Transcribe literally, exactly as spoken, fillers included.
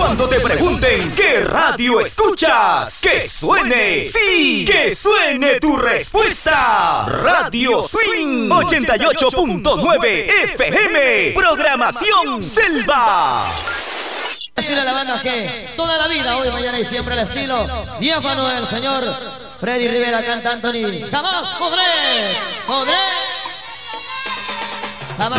Cuando te pregunten qué radio escuchas, que suene, sí, que suene tu respuesta. Radio Swing ochenta y ocho punto nueve F M, programación Selva. Estilo de la banda que toda la vida, hoy, mañana y siempre el estilo diáfano del señor Freddy Rivera, canta Anthony. Jamás podré, podré.